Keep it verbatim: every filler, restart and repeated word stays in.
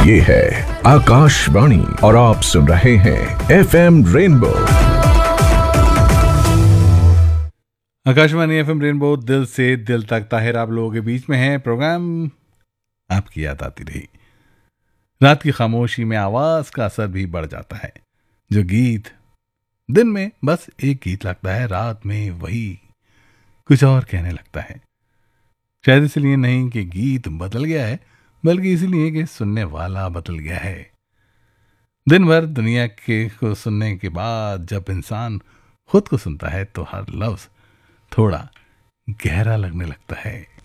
ये है आकाशवाणी और आप सुन रहे हैं F M rainbow. Akashvani F M rainbow, दिल से दिल तक। ताहिर आप लोगों के बीच में है। प्रोग्राम आपकी याद आती रही। रात की खामोशी में आवाज का असर भी बढ़ जाता है। जो गीत दिन में बस एक गीत लगता है, रात में वही कुछ और कहने लगता है। शायद इसलिए नहीं कि गीत बदल गया है, बल्कि इसलिए कि सुनने वाला बदल गया है। दिन भर दुनिया के को सुनने के बाद जब इंसान खुद को सुनता है तो हर लफ्ज थोड़ा गहरा लगने लगता है।